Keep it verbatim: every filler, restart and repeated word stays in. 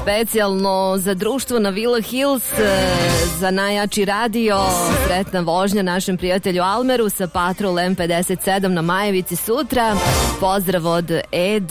Specijalno za društvo na Villa Hills, za najjači radio, sretna vožnja našem prijatelju Almeru sa Patrol M pedeset sedam na Majevici sutra. Pozdrav od Ed